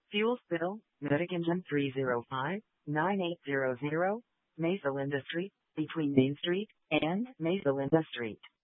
Fuel spill, Medic Engine 305-9800, Mesa Linda Street, between Main Street and Mesa Linda Street.